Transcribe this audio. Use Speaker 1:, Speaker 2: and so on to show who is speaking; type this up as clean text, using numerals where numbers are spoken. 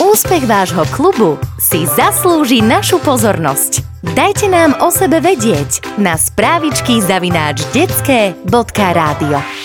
Speaker 1: Úspech vášho klubu si zaslúži našu pozornosť. Dajte nám o sebe vedieť na správičky@detske.radio.